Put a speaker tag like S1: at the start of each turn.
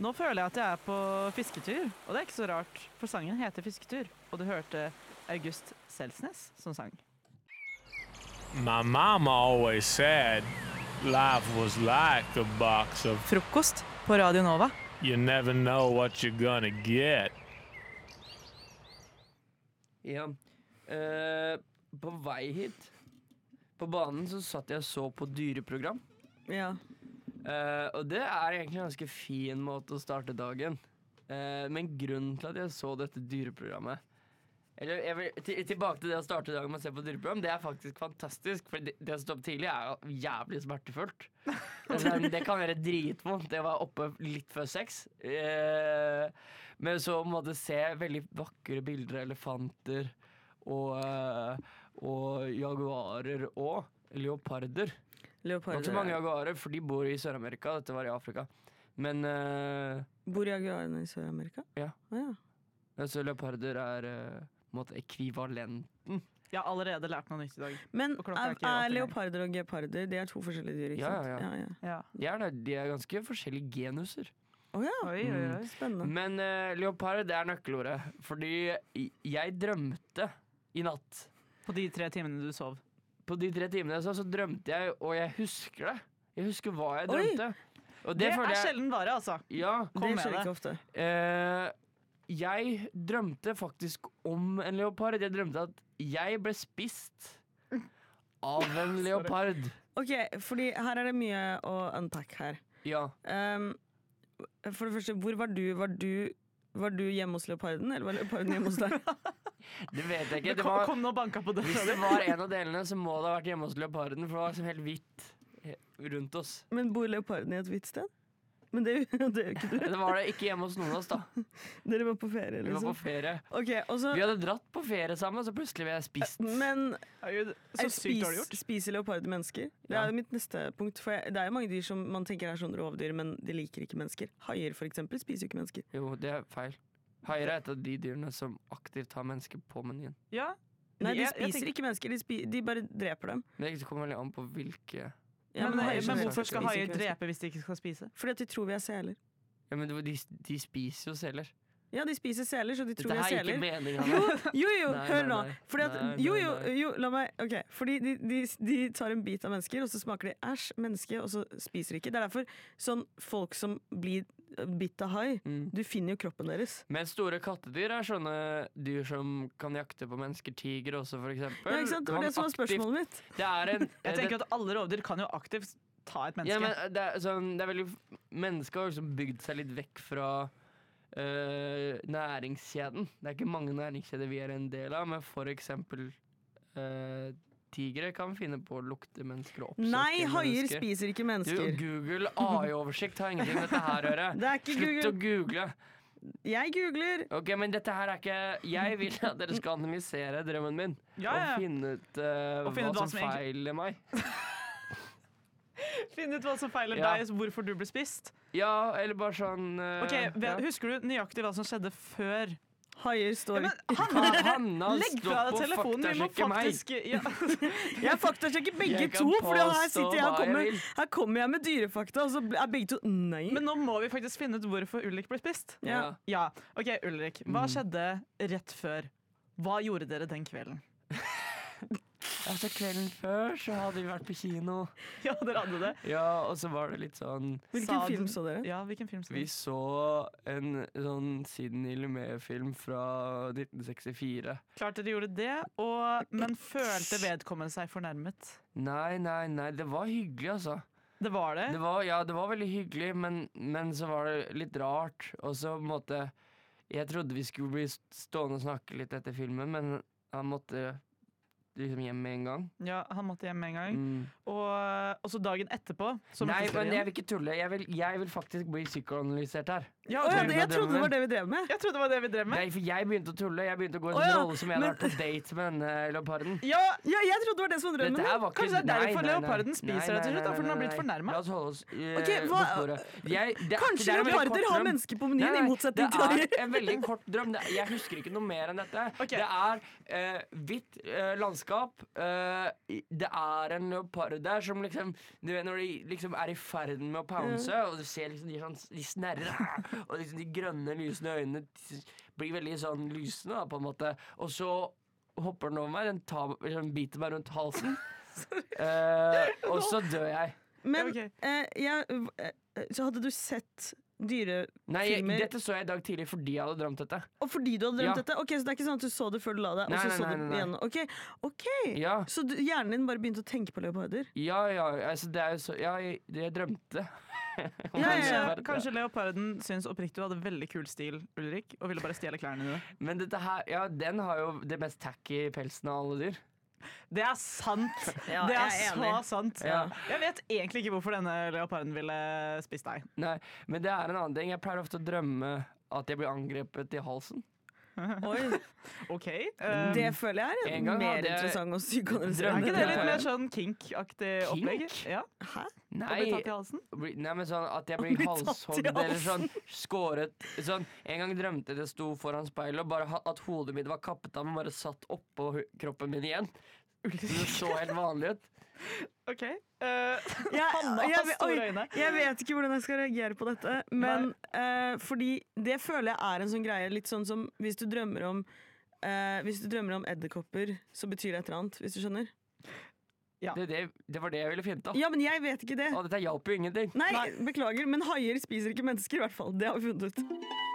S1: Nå føler jeg at jeg er på fisketur, og det er ikke så rart, for sangen heter Fisketur, og du hørte August Selsnes som sang.
S2: My mama always said life was like a box of
S1: Frokost på Radio Nova.
S2: you never know what you're gonna get.
S3: Ja. På vei hit, på banen, så satt jeg og så på dyreprogram.
S4: Ja.
S3: Og det er egentlig en ganske fin måte å starte dagen. Men grunnen til at jeg så dette dyreprogrammet Eller jeg vil tilbake til det å starte dagen med å se på dyreprogram. Det er faktisk fantastisk, for det å stå opp tidlig er jævlig smertefullt. Det kan være dritvondt. Jeg var oppe litt før 6. Men så måtte jeg se veldig vakre bilder av elefanter og jaguarer og leoparder. Det var ikke så mange jaguarer, for de bor i Sør-Amerika. Dette var i Afrika. Men
S4: Bor jaguarene i Sør-Amerika?
S3: Ja.
S4: Ja.
S3: Så leoparder er på en måte ekvivalenten.
S1: Jeg har allerede lært noe nytt i dag.
S4: Men
S1: Og klokka er ikke
S4: er
S1: 8 engang.
S4: leoparder og geparder Det er to forskjellige dyr, ikke sant?
S3: Ja. De er ganske forskjellige genuser.
S4: Åja,
S1: Oi.
S4: spennende.
S3: Men leopard det er nøkkelordet. Fordi jeg drømte i natt.
S1: På de 3 timene du sov.
S3: På de 3 timene så drømte jeg, og jeg husker det. Jeg husker hva jeg drømte. Og
S1: Det
S3: føler
S1: er
S3: jeg,
S1: sjelden vare, altså.
S3: ja,
S1: Kom
S4: Det
S1: med
S4: skjer
S1: det.
S4: ikke ofte.
S3: Jeg drømte faktisk om en leopard. Jeg drømte at jeg ble spist av en leopard.
S4: Ok, fordi her er det mye å unpack her.
S3: Ja.
S4: For det første, hvor var du? Var du hjemme hos leoparden, eller var leoparden hjemme hos deg?
S3: Det vet jeg ikke.
S1: Det kom noe og banka på
S3: Hvis
S1: døra
S3: det
S1: di.
S3: var en av delene, så må det ha vært hjemme hos leoparden, for det var liksom helt hvitt rundt oss.
S4: Men bor leoparden i et hvitt sted? Men det gjør ikke du.
S3: Det var det ikke hjemme hos noen av oss, da.
S4: Dere var på ferie,
S3: Vi var på
S4: liksom.
S3: ferie.
S4: Ok, og så
S3: Vi hadde dratt på ferie sammen, så plutselig ble jeg spist.
S4: Men
S1: Herregud, så sykt dårlig gjort.
S4: spiser leoparder mennesker? Det
S3: Ja.
S4: er jo mitt neste punkt. For det er jo mange dyr som man tenker er sånn rovdyr, men de liker ikke mennesker. Haier for eksempel spiser jo ikke mennesker.
S3: Jo, det er feil. Haier er et av de dyrene som aktivt har mennesker på menyen.
S1: Ja.
S4: Nei, de
S1: Jeg
S4: spiser
S1: tenker-
S4: ikke mennesker, de bare dreper dem.
S3: Det kommer veldig an på hvilke
S4: Ja,
S1: Men
S4: haier
S1: hvorfor
S4: spiser
S1: skal
S4: ikke
S1: haier
S4: mennesker.
S1: drepe hvis de ikke skal spise?
S4: Fordi at de tror vi er seler.
S3: Ja, men de spiser jo seler.
S4: Ja, de spiser seler, så de tror
S3: Dette
S4: vi er
S3: er ikke
S4: seler.
S3: meningen.
S4: Jo,
S3: Nei,
S4: hør
S3: nei,
S4: nå.
S3: nei.
S4: Fordi at,
S3: Nei,
S4: jo,
S3: nei,
S4: jo, la meg Ok, fordi de tar en bit av mennesker, og så smaker de æsj, menneske, og så spiser de ikke. Det er derfor sånn folk som blir bitt av hai, du finner jo kroppen deres.
S3: Men store kattedyr er sånne dyr som kan jakte på mennesker. Tiger også, for eksempel.
S4: Ja, ikke sant? Det var det som var spørsmålet mitt.
S3: Det er en
S1: Jeg tenker at alle rovdyr kan jo aktivt ta et menneske.
S3: Ja, men det er veldig Mennesker har liksom bygd seg litt vekk fra næringskjeden. Det er ikke mange næringskjeder vi er en del av, men for eksempel tigre kan finne på å lukte mennesker og oppsøke
S4: Nei, haier
S3: mennesker.
S4: spiser ikke
S3: Du,
S4: mennesker.
S3: Google AI-oversikt har ingenting med dette her å gjøre.
S4: Det er ikke
S3: Slutt å google.
S4: Jeg googler.
S3: Ok, men dette her er ikke Jeg vil at dere skal analysere drømmen min
S1: Ja.
S3: og finne ut hva som feiler meg.
S1: Finn ut hva som feiler
S3: Ja.
S1: deg, hvorfor du ble spist.
S3: Ja, eller bare sånn
S1: Ok,
S3: ja.
S1: Husker du nøyaktig hva som skjedde før?
S4: Haier står
S3: Hanna,
S1: Legg fra deg
S3: stopp og
S1: telefonen, vi må
S3: faktasjekke meg.
S1: faktisk ja.
S4: Jeg faktasjekker begge
S3: Jeg kan
S4: to, for her
S3: påstå
S4: sitter jeg og
S3: hva jeg
S4: kommer,
S3: vil.
S4: her kommer jeg med dyrefakta, og så er begge to nei.
S1: Men nå må vi faktisk finne ut hvorfor Ulrik ble spist.
S4: Ja.
S1: Ja, ok Ulrik, hva skjedde rett før? Hva gjorde dere den kvelden?
S3: Altså, kvelden før så hadde vi vært på kino.
S1: Ja, dere hadde det.
S3: Ja, og så var det litt sånn
S4: Hvilken
S1: Sa du-
S4: film så dere?
S1: Ja, hvilken film så
S3: Vi
S1: dere?
S3: så en sånn Sidney Lumet-film fra 1964.
S1: Klart dere gjorde det, men følte vedkommende seg fornærmet?
S3: Nei, det var hyggelig, altså.
S1: Det var det?
S3: Det var veldig hyggelig, men så var det litt rart. Og så på en måte Jeg trodde vi skulle bli stående og snakke litt etter filmen, men han måtte liksom hjem med en gang.
S1: Ja, han måtte hjem med en gang. Og så dagen etterpå så
S3: Nei,
S1: møttes dere
S3: men jeg
S1: igjen.
S3: vil ikke tulle. Jeg vil faktisk bli psykoanalysert her.
S1: Ja,
S4: Å ja,
S1: ok.
S4: jeg trodde det var det vi drev med.
S1: Jeg trodde det var det vi drev med.
S3: Nei, for jeg begynte å tulle. Jeg begynte å gå i en
S4: Å
S3: sånn
S4: ja,
S3: rolle som jeg hadde
S4: men-
S3: vært på date med denne leoparden.
S1: Ja,
S4: Ja, jeg trodde det var det som var drømmen
S3: Dette her
S4: min.
S3: var ikke
S1: Kanskje det er derfor
S3: nei,
S1: leoparden
S3: nei.
S1: spiser det til slutt, da, for den har blitt fornærmet.
S3: La oss holde oss
S4: Ok,
S3: på
S4: hva-
S3: sporet.
S4: Kanskje leoparder har mennesker på menyen, i motsetning til
S3: Det
S4: haier.
S3: er en veldig kort drøm. Jeg husker ikke noe mer enn dette.
S1: Ok.
S3: Det er hvitt landskap. Det er en leopard der som liksom du vet når de liksom er i ferden med å pounce, og du ser liksom de snerrer, og liksom de grønne, lysende øynene blir veldig sånn lysende, da, på en måte. Og så hopper den over meg, den liksom biter meg rundt halsen, og så dør jeg.
S4: Men
S1: Ja,
S4: så hadde du sett
S3: Nei,
S4: dyrefilmer
S3: dette så jeg i dag tidlig fordi jeg hadde drømt dette.
S4: Og fordi du hadde drømt
S3: Ja.
S4: dette? Ok, Så det er ikke sånn at du så det før du la deg, og
S3: Nei,
S4: så
S3: nei,
S4: så
S3: nei,
S4: du
S3: nei.
S4: igjen? Ok,
S3: Ja,
S4: Så hjernen din bare begynte å tenke på leoparder?
S3: ja, altså det er jo så Ja, jeg drømte.
S1: Kanskje leoparden syns oppriktig du hadde veldig kul stil, Ulrik, og ville bare stjele klærne dine.
S3: Men dette her, ja, den har jo det mest tacky pelsen av alle dyr.
S1: Det er sant!
S4: Ja,
S1: Det er
S4: jeg er
S1: så
S4: enig.
S1: sant.
S3: Ja.
S1: Jeg vet egentlig ikke hvorfor denne leoparden ville spist deg.
S3: Nei, men det er en annen ting. Jeg pleier ofte å drømme at jeg blir angrepet i halsen.
S4: Oi,
S1: OK.
S4: Det føler jeg er
S3: En gang
S4: mer
S3: hadde jeg
S4: interessant å
S1: er
S4: psykoanalysere.
S1: ikke det litt mer sånn kink-aktig opplegg? Ja,
S4: Hæ?
S1: Å bli tatt i halsen?
S3: Nei, men sånn at jeg blir
S4: bli tatt i
S3: halshogd eller sånn
S4: halsen.
S3: skåret sånn. En gang drømte jeg det sto foran speilet, og bare at hodet mitt var kappet av, men bare satt oppå kroppen min igjen. Så det så helt vanlig ut.
S1: OK.
S4: Jeg,
S1: har store øyne.
S4: jeg vet ikke hvordan jeg skal reagere på dette, men fordi det føler jeg er en sånn greie. Litt sånn som hvis du drømmer om edderkopper, så betyr det et eller annet, hvis du skjønner.
S1: Ja.
S3: Det var det jeg ville finne av.
S4: Ja, men jeg vet ikke det.
S3: Og dette hjalp jo ingenting.
S4: Nei, beklager, men haier spiser ikke mennesker, i hvert fall. Det har vi funnet ut.